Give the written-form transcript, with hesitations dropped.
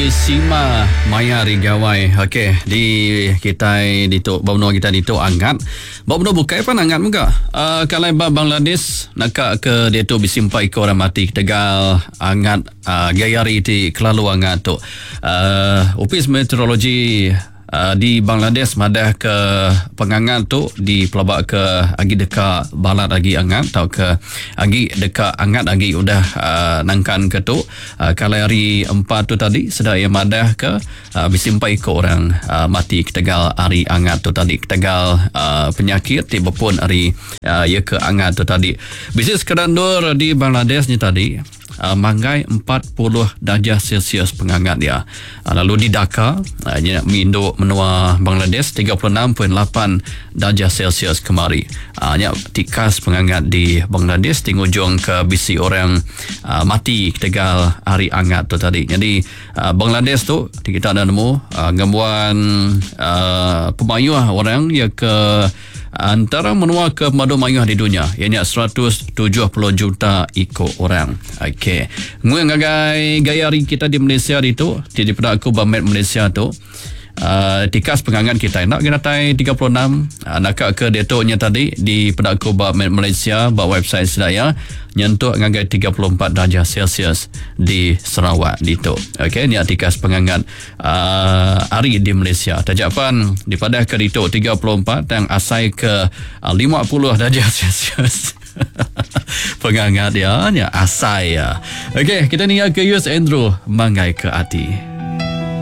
Sima Maya Rigawai. Okey, di kita di tok bawno kita di tok angat. Bawno bukai pan angat muka. Kalau Bangladesh nak ke dia tu bisimpai ko orang mati tegal angat gayari ti kelalu angat tu. Office Meteorologi di Bangladesh madah ke pengangat tu di pelabak ke agi dekat balat agi angat atau ke agi dekat angat agi udah nangkan ke tu kalau hari 4 tu tadi sedaya madah ke bisimpai ke orang mati ketegal hari angat tu tadi ketegal penyakit tiba pun hari ya ke angat tu tadi bisnis kedandur di Bangladesh ni tadi manggai 40 darjah Celsius pengangat dia. Lalu di Dhaka menua Bangladesh 36.8 darjah Celsius kemari. Tikas pengangat di Bangladesh tingujung ke bisi orang mati ketegal hari angat tu tadi. Jadi Bangladesh tu kita ada nemu gambuan pemayuh orang yang ke antara menua ke madu mayuh di dunia ianya 170 juta ikut orang. Okey. Ngui ngagai gayari kita di Malaysia itu di pedaku Bamet Malaysia tu tikas pengangan kita nak kena tai 36 nak ke detuknya tadi di pedaku Bamet Malaysia bawa website sedaya nyentuh ngagai 34 darjah Celsius di Sarawak itu. Okey, ni tikas pengangan hari di Malaysia. Tajapan di pada ke itu 34 dan asai ke 50 darjah Celsius. Pengangat dia asai ya. Okey, kita ni ke US Andrew Mangai ke Ati.